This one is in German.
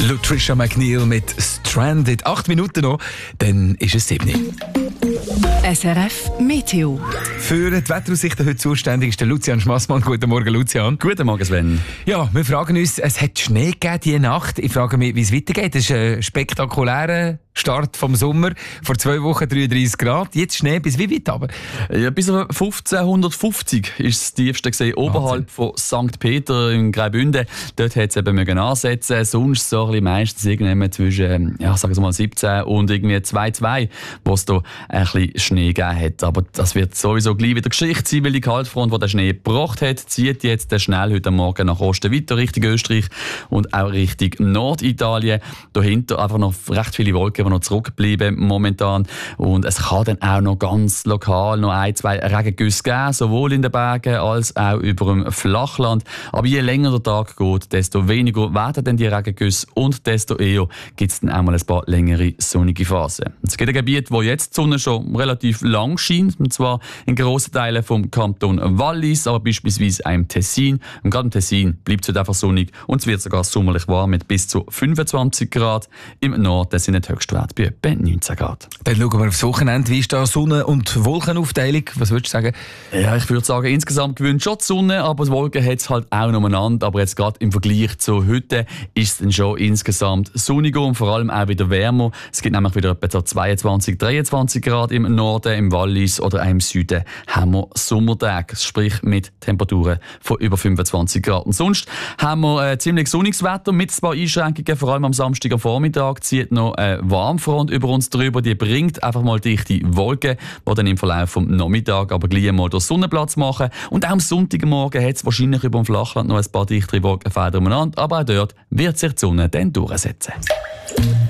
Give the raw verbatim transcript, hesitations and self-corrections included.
Lutricia McNeil mit Stranded. Acht Minuten noch, dann ist es sieben. S R F Meteo. Für die Wetteraussichten heute zuständig ist der Lucian Schmassmann. Guten Morgen, Lucian. Guten Morgen, Sven. Ja, wir fragen uns, es hat Schnee gegeben diese Nacht. Ich frage mich, wie es weitergeht. Es ist ein spektakulärer Start vom Sommer. Vor zwei Wochen dreiunddreißig Grad. Jetzt Schnee bis wie weit aber? Ja, bis auf fünfzehnhundertfünfzig ist das tiefste gesehen, oberhalb von Sankt Peter in Graubünden. Dort hat es eben mögen ansetzen. Sonst so ein bisschen meistens irgendwie zwischen, ja, sagen wir mal siebzehn und irgendwie zwei Komma zwei, wo es da ein bisschen Schnee gegeben hat. Aber das wird sowieso gleich wieder Geschichte sein, weil die Kaltfront, die den Schnee gebracht hat, zieht jetzt schnell heute Morgen nach Osten weiter, Richtung Österreich und auch Richtung Norditalien. Dahinter einfach noch recht viele Wolken, die noch zurückbleiben momentan. Und es kann dann auch noch ganz lokal noch ein, zwei Regengüsse geben, sowohl in den Bergen als auch über dem Flachland. Aber je länger der Tag geht, desto weniger werden dann die Regengüsse und desto eher gibt es dann auch mal ein paar längere sonnige Phasen. Es gibt ein Gebiet, wo jetzt die Sonne schon relativ lang scheint, und zwar in grossen Teilen vom Kanton Wallis, aber beispielsweise auch im Tessin. Und gerade im Tessin bleibt es heute einfach sonnig und es wird sogar sommerlich warm mit bis zu fünfundzwanzig Grad. Im Norden sind die Höchstwerte bei etwa neunzehn Grad. Dann schauen wir aufs Wochenende. Wie ist da Sonne- und Wolkenaufteilung? Was würdest du sagen? Ja, ich würde sagen, insgesamt gewinnt schon die Sonne, aber die Wolken hat es halt auch umeinander. Aber jetzt gerade im Vergleich zu heute ist es dann schon insgesamt sonniger und vor allem auch wieder wärmer. Es gibt nämlich wieder etwa zweiundzwanzig, dreiundzwanzig Grad im Norden, im Wallis oder auch im Süden haben wir Sommertage, sprich mit Temperaturen von über fünfundzwanzig Grad. Und sonst haben wir äh, ziemlich sonniges Wetter mit ein paar Einschränkungen, vor allem am Samstag am Vormittag zieht noch eine Warmfront über uns drüber, die bringt einfach mal dichte Wolken, die dann im Verlauf des Nachmittags aber gleich mal den Sonnenplatz machen. Und auch am Sonntagmorgen hat es wahrscheinlich über dem Flachland noch ein paar dichtere Wolkenfelder umeinander, aber auch dort wird sich die Sonne dann durchsetzen.